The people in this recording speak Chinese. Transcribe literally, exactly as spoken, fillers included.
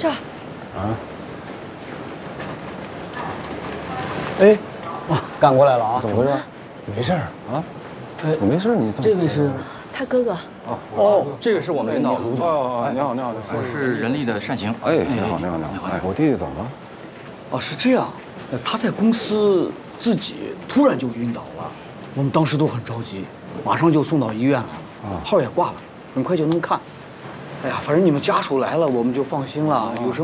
这儿。 啊。哎， 哇，赶过来了啊！ 怎么回事？没事儿啊？哎，没事，你这位是他哥哥。 哦哦，这个是我们领导。 哦，你好，你好，你好。 我是人力的单行。 哎，你好，你好，你好。哎，我弟弟怎么了？ 哦，是这样，他在公司自己突然就晕倒了，我们当时都很着急，马上就送到医院了，号也挂了，很快就能看。哎呀，反正你们家属来了，我们就放心了。有什么？